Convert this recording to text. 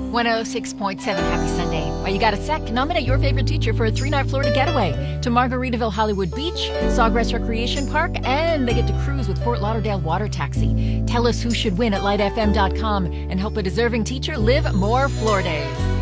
106.7 Happy Sunday. Well, you got a sec? Nominate your favorite teacher for a 3-night Florida getaway to Margaritaville Hollywood Beach, Sawgrass Recreation Park, and they get to cruise with Fort Lauderdale Water Taxi. Tell us who should win at lightfm.com and help a deserving teacher live more Floridays.